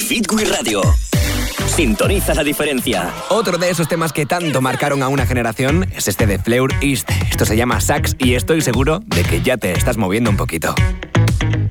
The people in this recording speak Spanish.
Fitwi Radio. Sintoniza la diferencia. Otro de esos temas que tanto marcaron a una generación es este de Fleur East. Esto se llama Sax y estoy seguro de que ya te estás moviendo un poquito.